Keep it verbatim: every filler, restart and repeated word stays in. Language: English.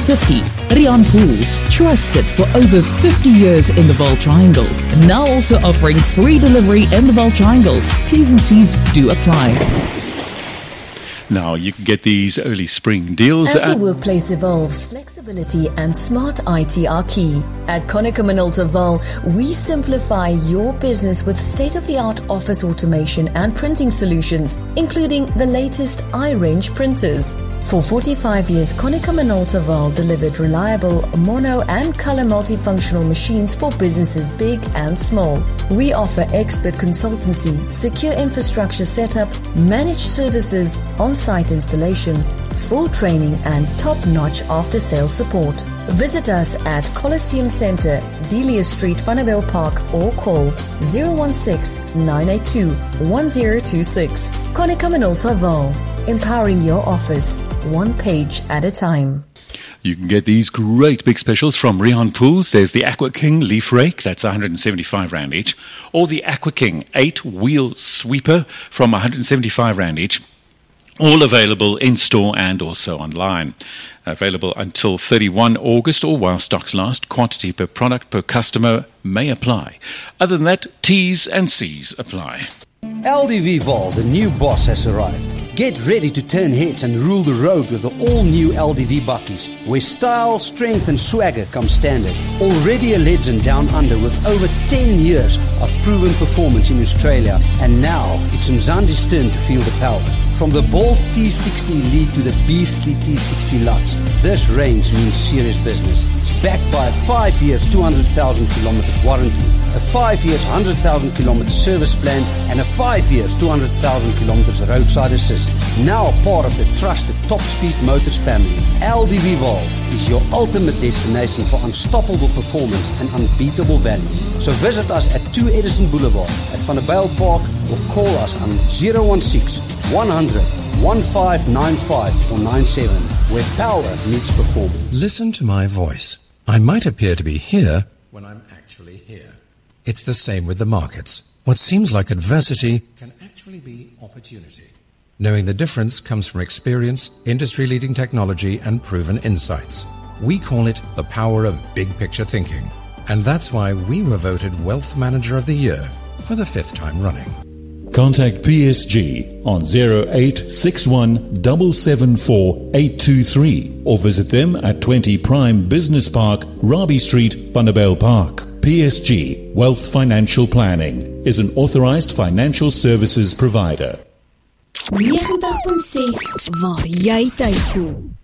fifty. Rian Pools, trusted for over fifty years in the Vaal Triangle. Now also offering free delivery in the Vaal Triangle. T's and C's do apply. Now you can get these early spring deals. As the workplace evolves, flexibility and smart I T are key. At Konica Minolta Vaal, we simplify your business with state-of-the-art office automation and printing solutions, including the latest iRange printers. For forty-five years, Konica Minolta Vaal delivered reliable mono and color multifunctional machines for businesses big and small. We offer expert consultancy, secure infrastructure setup, managed services, on-site installation, full training and top-notch after-sales support. Visit us at Coliseum Centre, Delia Street, Vanderbijl Park or call zero one six, nine eight two, one zero two six. Konica Minolta Vaal, empowering your office, one page at a time. You can get these great big specials from Rian Pools. There's the Aqua King leaf rake, that's one hundred seventy-five rand each, or the Aqua King eight-wheel sweeper from one hundred seventy-five rand each. All available in store and also online. Available until thirty-first of August or while stocks last. Quantity per product per customer may apply. Other than that, T's and C's apply. L D V Vaal, the new boss, has arrived. Get ready to turn heads and rule the road with the all-new L D V bakkies, where style, strength and swagger come standard. Already a legend down under with over ten years of proven performance in Australia, and now it's Mzansi's turn to feel the power. From the bold T sixty Elite to the beastly T sixty Lux, this range means serious business. It's backed by a five years, two hundred thousand kilometers warranty, a five years, one hundred thousand kilometers service plan, and a five years, two hundred thousand kilometers roadside assist. Now part of the trusted Top Speed Motors family, L D V Vaal is your ultimate destination for unstoppable performance and unbeatable value. So visit us at two Edison Boulevard at Vanderbijl Park or call us on zero one six, one hundred, fifteen ninety-five or ninety-seven, where power meets performance. Listen to my voice. I might appear to be here when I'm actually here. It's the same with the markets. What seems like adversity can actually be opportunity. Knowing the difference comes from experience, industry-leading technology, and proven insights. We call it the power of big-picture thinking. And that's why we were voted Wealth Manager of the Year for the fifth time running. Contact P S G on zero eight six one seven seven four eight two three or visit them at twenty Prime Business Park, Robbie Street, Vanderbijl Park. P S G Wealth Financial Planning is an authorized financial services provider. ninety punt ses waar jy tuis voel.